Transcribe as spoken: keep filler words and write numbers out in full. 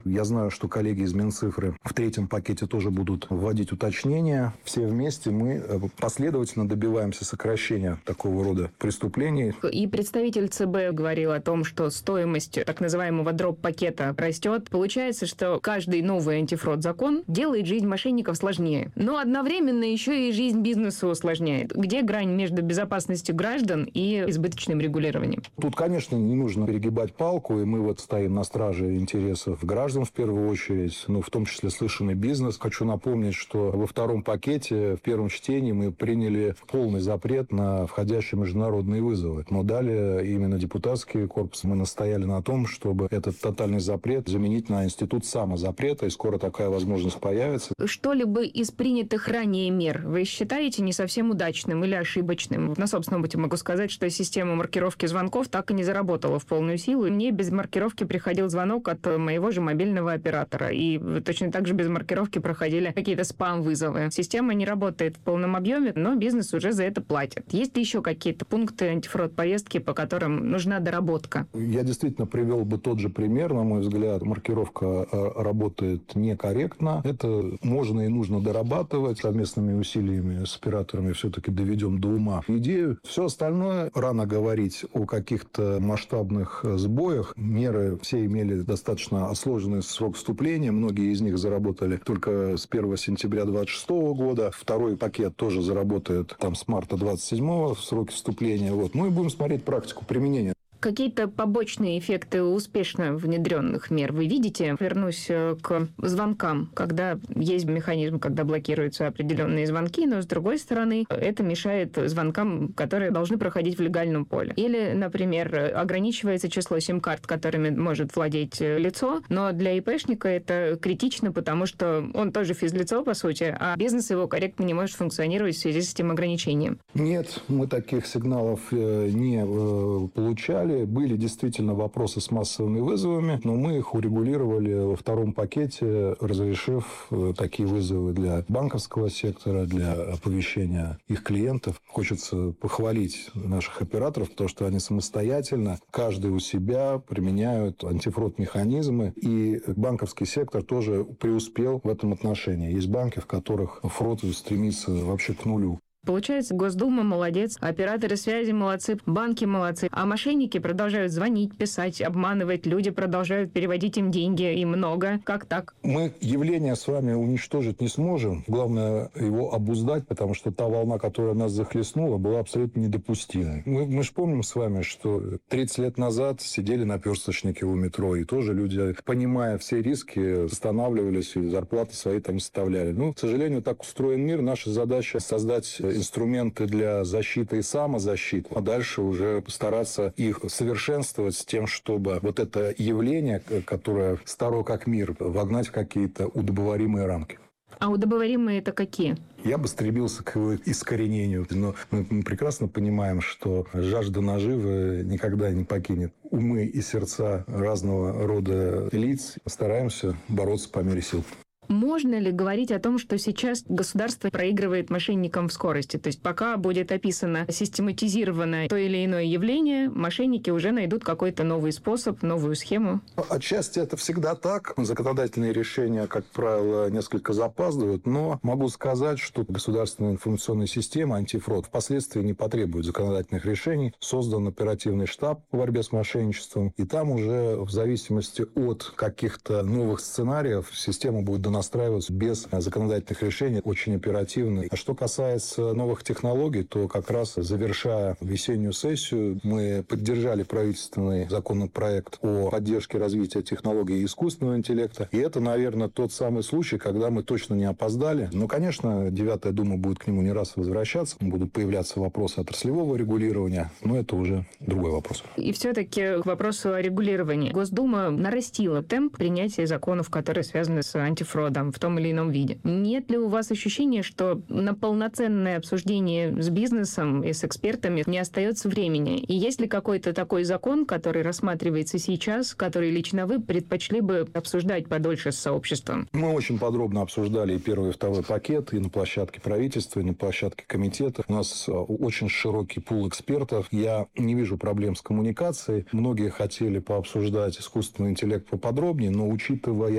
Я знаю, что коллеги из Минцифры в третьем пакете тоже будут вводить уточнения. Все вместе мы последовательно добиваемся сокращения такого рода преступлений. И представитель ЦБ говорил о том, что стоимость так называемого дроп-пакета растет. Получается, что каждый новый антифрод-закон делает жизнь мошенников сложнее. Но одновременно еще и жизнь бизнеса усложняет. Где грань между безопасностью граждан и избыточным регулированием? Тут, конечно, не нужно перегибать палку, и мы вот стоим на страже интересов граждан в первую очередь, ну, в том числе слышанный бизнес. Хочу напомнить, что во втором пакете в первом чтении мы приняли полный запрет на входящие международные вызовы. Но далее именно депутатский корпус мы настояли на том, чтобы этот тотальный запрет заменить на институт самозапрета, и скоро такая возможность появится. Что-либо из принятых ранее мер вы считаете не совсем удачным или ошибочным? На собственном опыте могу сказать, что система маркировки звонков так и не заработала в полную силу. Мне без маркировки приходил звонок от моего же мобильного оператора. И точно так же без маркировки проходили какие-то спам-вызовы. Система не работает в полном объеме, но бизнес уже за это платит. Есть ли еще какие-то пункты антифрод-повестки, по которым нужна доработка? Я действительно привел бы тот же пример. На мой взгляд, маркировка работает некорректно. Это можно и нужно дорабатывать. Совместными усилиями с операторами все-таки доведем до ума идею. Все остальное рано говорить о каких-то масштабных сбоях. Меры все имели достаточно сложный срок вступления. Многие из них заработали только с первого сентября двадцать шестого года. Второй пакет тоже заработает там с марта двадцать седьмого в сроке вступления. Вот. Ну и будем смотреть практику применения. Какие-то побочные эффекты успешно внедренных мер вы видите? Вернусь к звонкам, когда есть механизм, когда блокируются определенные звонки, но, с другой стороны, это мешает звонкам, которые должны проходить в легальном поле. Или, например, ограничивается число сим-карт, которыми может владеть лицо, но для ИПшника это критично, потому что он тоже физлицо, по сути, а бизнес его корректно не может функционировать в связи с этим ограничением. Нет, мы таких сигналов не получали. Были действительно вопросы с массовыми вызовами, но мы их урегулировали во втором пакете, разрешив такие вызовы для банковского сектора, для оповещения их клиентов. Хочется похвалить наших операторов, потому что они самостоятельно, каждый у себя применяют антифрод-механизмы, и банковский сектор тоже преуспел в этом отношении. Есть банки, в которых фрод стремится вообще к нулю. Получается, Госдума молодец, операторы связи молодцы, банки молодцы, а мошенники продолжают звонить, писать, обманывать, люди продолжают переводить им деньги, и много. Как так? Мы явление с вами уничтожить не сможем. Главное его обуздать, потому что та волна, которая нас захлестнула, была абсолютно недопустимой. Мы, мы же помним с вами, что тридцать лет назад сидели наперсточники у метро, и тоже люди, понимая все риски, останавливались и зарплаты свои там составляли. Ну, к сожалению, так устроен мир. Наша задача создать инструменты для защиты и самозащиты, а дальше уже постараться их совершенствовать с тем, чтобы вот это явление, которое старо как мир, вогнать в какие-то удобоваримые рамки. А удобоваримые это какие? Я бы стремился к его искоренению, но мы прекрасно понимаем, что жажда наживы никогда не покинет умы и сердца разного рода лиц. Стараемся бороться по мере сил. Можно ли говорить о том, что сейчас государство проигрывает мошенникам в скорости? То есть пока будет описано систематизированное то или иное явление, мошенники уже найдут какой-то новый способ, новую схему? Отчасти это всегда так. Законодательные решения, как правило, несколько запаздывают, но могу сказать, что государственная информационная система антифрод впоследствии не потребует законодательных решений. Создан оперативный штаб по борьбе с мошенничеством, и там уже в зависимости от каких-то новых сценариев система будет доносить настраиваться без законодательных решений очень оперативно. А что касается новых технологий, то как раз завершая весеннюю сессию, мы поддержали правительственный законопроект о поддержке развития технологий искусственного интеллекта. И это, наверное, тот самый случай, когда мы точно не опоздали. Но, конечно, девятая дума будет к нему не раз возвращаться. Будут появляться вопросы отраслевого регулирования, но это уже другой вопрос. И все-таки к вопросу о регулировании. Госдума нарастила темп принятия законов, которые связаны с антифродом в том или ином виде. Нет ли у вас ощущения, что на полноценное обсуждение с бизнесом и с экспертами не остается времени? И есть ли какой-то такой закон, который рассматривается сейчас, который лично вы предпочли бы обсуждать подольше с сообществом? Мы очень подробно обсуждали и первый, и второй пакет, и на площадке правительства, и на площадке комитета. У нас очень широкий пул экспертов. Я не вижу проблем с коммуникацией. Многие хотели пообсуждать искусственный интеллект поподробнее, но учитывая